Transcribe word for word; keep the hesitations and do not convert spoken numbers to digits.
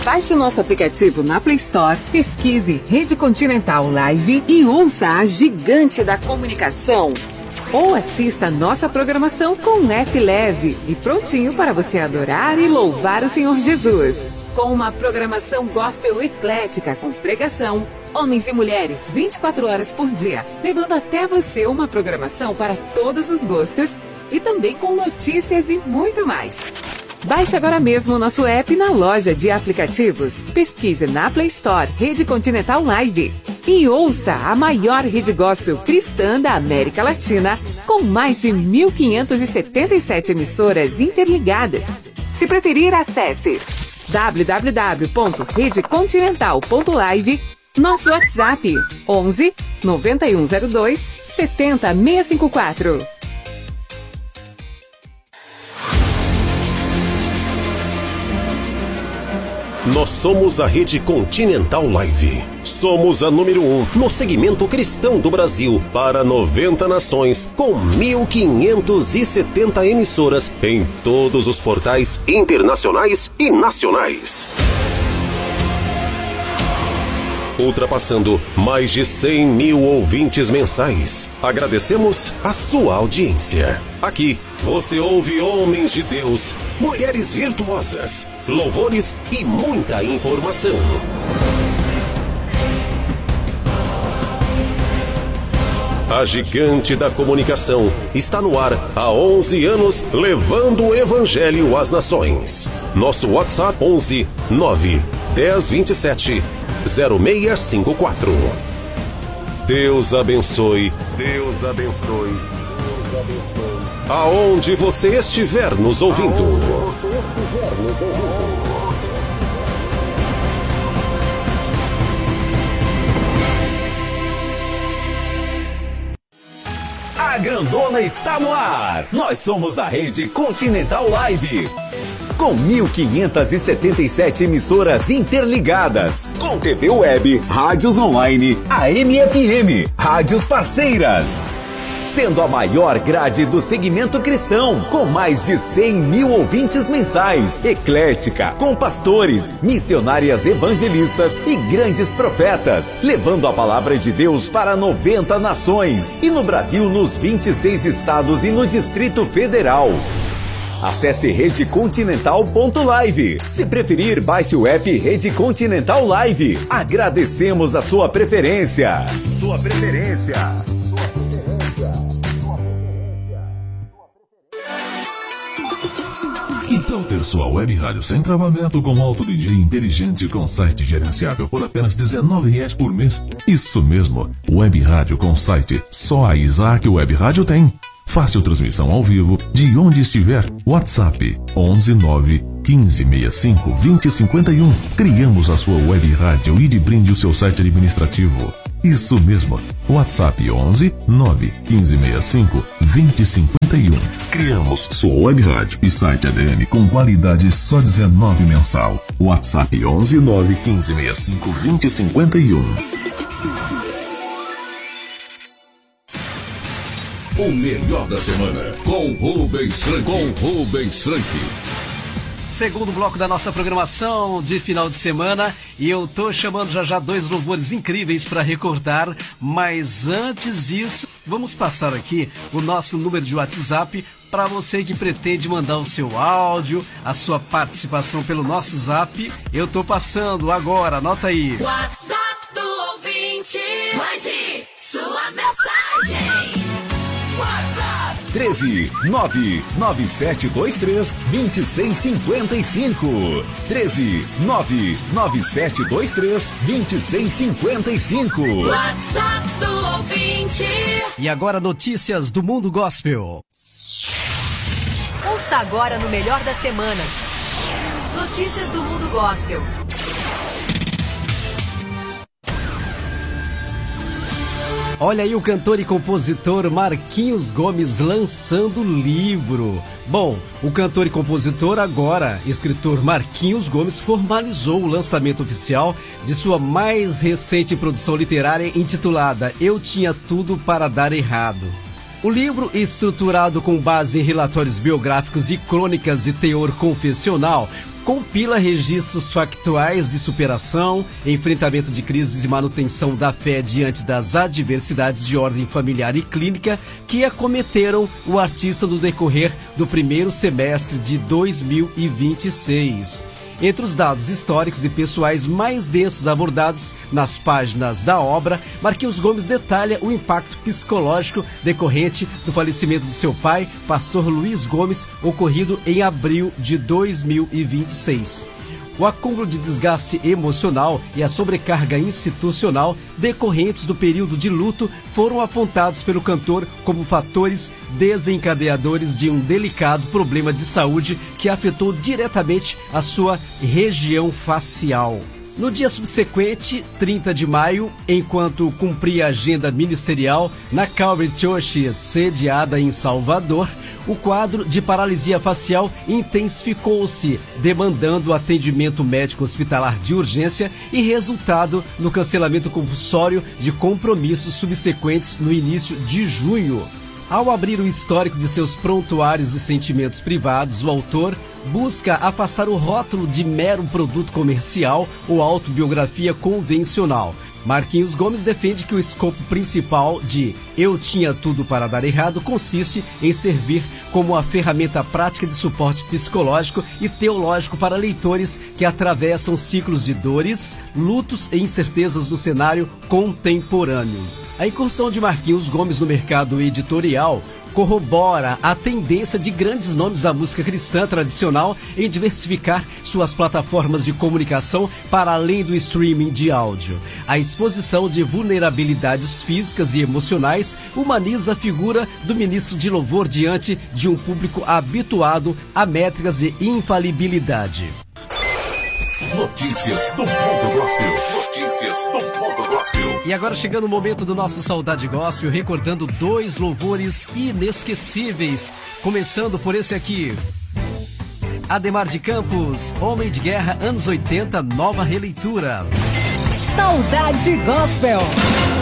Baixe o nosso aplicativo na Play Store, pesquise Rede Continental Live e ouça a gigante da comunicação. Ou assista a nossa programação com um app leve e prontinho para você adorar e louvar o Senhor Jesus. Com uma programação gospel eclética com pregação, homens e mulheres vinte e quatro horas por dia, levando até você uma programação para todos os gostos e também com notícias e muito mais. Baixe agora mesmo o nosso app na loja de aplicativos. Pesquise na Play Store Rede Continental Live e ouça a maior rede gospel cristã da América Latina, com mais de mil quinhentas e setenta e sete emissoras interligadas. Se preferir, acesse w w w ponto rede continental ponto live, nosso WhatsApp onze, noventa e um zero dois, setenta, seiscentos e cinquenta e quatro. Nós somos a Rede Continental Live. Somos a número um no segmento cristão do Brasil para noventa nações, com mil quinhentas e setenta emissoras em todos os portais internacionais e nacionais. Ultrapassando mais de cem mil ouvintes mensais. Agradecemos a sua audiência. Aqui você ouve homens de Deus, mulheres virtuosas, louvores e muita informação. A gigante da comunicação está no ar há onze anos, levando o evangelho às nações. Nosso WhatsApp onze, nove, dez, vinte e sete, zero seis cinco quatro. Deus abençoe. Deus abençoe. Deus abençoe. Aonde você estiver nos ouvindo. A Grandona está no ar. Nós somos a Rede Continental Live. Com mil quinhentas e setenta e sete emissoras interligadas, com T V web, rádios online, A M F M, rádios parceiras. Sendo a maior grade do segmento cristão, com mais de cem mil ouvintes mensais, eclética, com pastores, missionárias evangelistas e grandes profetas, levando a palavra de Deus para noventa nações, e no Brasil nos vinte e seis estados e no Distrito Federal. Acesse rede continental ponto live. Se preferir, baixe o app Rede Continental Live. Agradecemos a sua preferência. Sua preferência. Que tal ter sua web rádio sem travamento com alto D J inteligente com site gerenciável por apenas dezenove reais por mês? Isso mesmo, web rádio com site. Só a Isaac Web Rádio tem. Fácil transmissão ao vivo, de onde estiver. WhatsApp onze, nove, quinze, sessenta e cinco, vinte, cinquenta e um. Criamos a sua web rádio e de brinde o seu site administrativo. Isso mesmo, WhatsApp onze, nove, quinze, sessenta e cinco, vinte, cinquenta e um. Criamos sua web rádio e site A D M com qualidade só dezenove mensal. WhatsApp onze, nove, quinze, sessenta e cinco, vinte, cinquenta e um. O melhor da semana com Rubens Frank. Com Rubens Frank. Segundo bloco da nossa programação de final de semana, e eu tô chamando já já dois louvores incríveis para recordar, mas antes disso, vamos passar aqui o nosso número de WhatsApp para você que pretende mandar o seu áudio, a sua participação pelo nosso Zap. Eu tô passando agora, anota aí. WhatsApp do ouvinte, mande sua mensagem. WhatsApp treze, nove, nove sete dois três, dois seis cinco cinco. treze, nove, nove sete dois três, dois seis cinco cinco. WhatsApp do ouvinte. E agora notícias do mundo gospel. Ouça agora no Melhor da Semana. Notícias do mundo gospel. Olha aí o cantor e compositor Marquinhos Gomes lançando livro. Bom, o cantor e compositor, agora escritor Marquinhos Gomes, formalizou o lançamento oficial de sua mais recente produção literária intitulada Eu Tinha Tudo para Dar Errado. O livro, estruturado com base em relatórios biográficos e crônicas de teor confessional, compila registros factuais de superação, enfrentamento de crises e manutenção da fé diante das adversidades de ordem familiar e clínica que acometeram o artista no decorrer do primeiro semestre de dois mil e vinte e seis. Entre os dados históricos e pessoais mais densos abordados nas páginas da obra, Marquinhos Gomes detalha o impacto psicológico decorrente do falecimento de seu pai, pastor Luiz Gomes, ocorrido em abril de dois mil e vinte e seis. O acúmulo de desgaste emocional e a sobrecarga institucional decorrentes do período de luto foram apontados pelo cantor como fatores desencadeadores de um delicado problema de saúde que afetou diretamente a sua região facial. No dia subsequente, trinta de maio, enquanto cumpria a agenda ministerial na Calvary Church, sediada em Salvador, o quadro de paralisia facial intensificou-se, demandando atendimento médico hospitalar de urgência e resultado no cancelamento compulsório de compromissos subsequentes no início de junho. Ao abrir o histórico de seus prontuários e sentimentos privados, o autor busca afastar o rótulo de mero produto comercial ou autobiografia convencional. Marquinhos Gomes defende que o escopo principal de Eu Tinha Tudo para Dar Errado consiste em servir como a ferramenta prática de suporte psicológico e teológico para leitores que atravessam ciclos de dores, lutos e incertezas no cenário contemporâneo. A incursão de Marquinhos Gomes no mercado editorial corrobora a tendência de grandes nomes da música cristã tradicional em diversificar suas plataformas de comunicação para além do streaming de áudio. A exposição de vulnerabilidades físicas e emocionais humaniza a figura do ministro de louvor diante de um público habituado a métricas de infalibilidade. Notícias do Mundo Gospel. Notícias do Mundo Gospel. E agora chegando o momento do nosso Saudade Gospel, recordando dois louvores inesquecíveis. Começando por esse aqui. Ademar de Campos, Homem de Guerra, anos oitenta, nova releitura. Saudade Gospel.